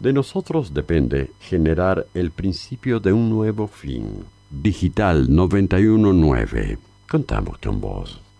De nosotros depende generar el principio de un nuevo fin. Digital 919. Contamos con vos.